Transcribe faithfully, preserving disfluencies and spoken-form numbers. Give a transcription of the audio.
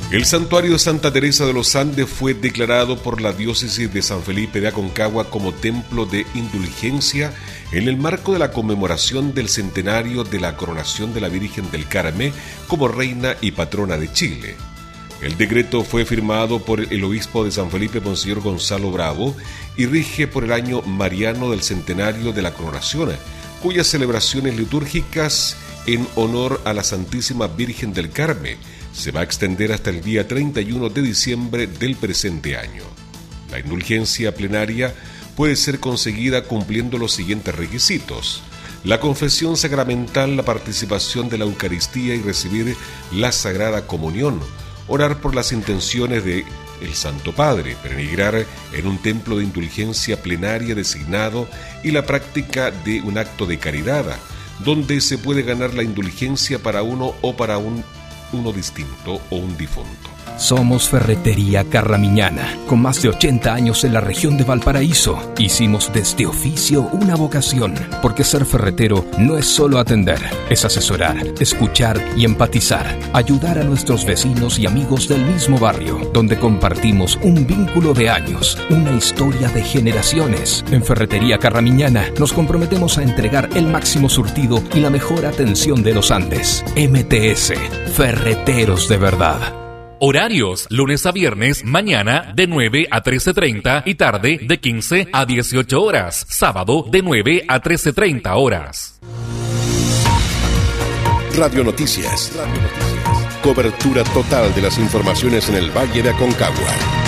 El santuario de Santa Teresa de los Andes fue declarado por la diócesis de San Felipe de Aconcagua como templo de indulgencia en el marco de la conmemoración del centenario de la coronación de la Virgen del Carmen como reina y patrona de Chile. El decreto fue firmado por el obispo de San Felipe, Monseñor Gonzalo Bravo, y rige por el año mariano del centenario de la coronación, cuyas celebraciones litúrgicas en honor a la Santísima Virgen del Carmen se va a extender hasta el día treinta y uno de diciembre del presente año. La indulgencia plenaria puede ser conseguida cumpliendo los siguientes requisitos: la confesión sacramental, la participación de la Eucaristía y recibir la Sagrada Comunión, orar por las intenciones de el Santo Padre, peregrinar en un templo de indulgencia plenaria designado y la práctica de un acto de caridad, donde se puede ganar la indulgencia para uno o para un uno distinto o un difunto. Somos Ferretería Carramiñana, con más de ochenta años en la región de Valparaíso. Hicimos de este oficio una vocación, porque ser ferretero no es solo atender, es asesorar, escuchar y empatizar, ayudar a nuestros vecinos y amigos del mismo barrio, donde compartimos un vínculo de años, una historia de generaciones. En Ferretería Carramiñana nos comprometemos a entregar el máximo surtido y la mejor atención de los Andes. M T S, Ferreteros de verdad. Horarios: lunes a viernes, mañana de nueve a trece treinta y tarde de quince a dieciocho horas. Sábado de nueve a trece treinta horas. Radio Noticias. Radio Noticias. Cobertura total de las informaciones en el Valle de Aconcagua.